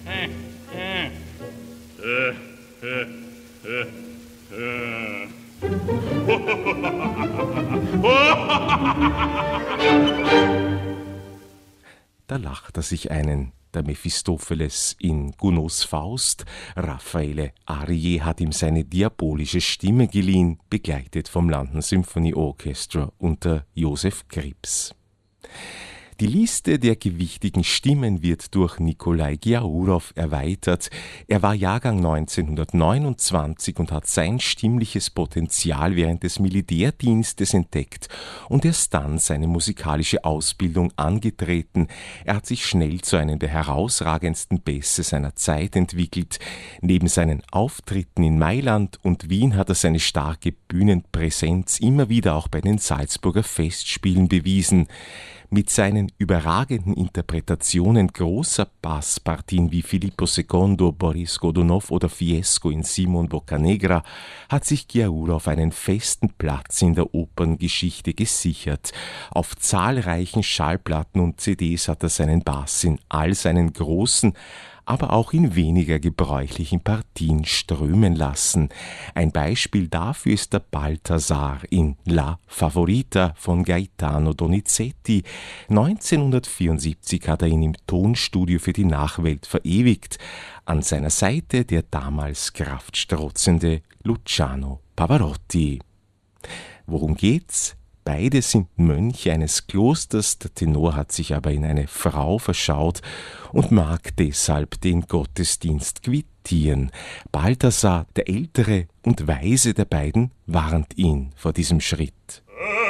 Da lacht er sich einen, der Mephistopheles in Gounods Faust. Raffaele Arie hat ihm seine diabolische Stimme geliehen, begleitet vom London Symphony Orchestra unter Joseph Krips. Die Liste der gewichtigen Stimmen wird durch Nikolai Giaourov erweitert. Er war Jahrgang 1929 und hat sein stimmliches Potenzial während des Militärdienstes entdeckt und erst dann seine musikalische Ausbildung angetreten. Er hat sich schnell zu einem der herausragendsten Bässe seiner Zeit entwickelt. Neben seinen Auftritten in Mailand und Wien hat er seine starke Bühnenpräsenz immer wieder auch bei den Salzburger Festspielen bewiesen. Mit seinen überragenden Interpretationen großer Basspartien wie Filippo II, Boris Godunov oder Fiesco in Simon Boccanegra hat sich Giaourov einen festen Platz in der Operngeschichte gesichert. Auf zahlreichen Schallplatten und CDs hat er seinen Bass in all seinen großen, aber auch in weniger gebräuchlichen Partien strömen lassen. Ein Beispiel dafür ist der Balthasar in La Favorita von Gaetano Donizetti. 1974 hat er ihn im Tonstudio für die Nachwelt verewigt. An seiner Seite der damals kraftstrotzende Luciano Pavarotti. Worum geht's? Beide sind Mönche eines Klosters, der Tenor hat sich aber in eine Frau verschaut und mag deshalb den Gottesdienst quittieren. Balthasar, der Ältere und Weise der beiden, warnt ihn vor diesem Schritt.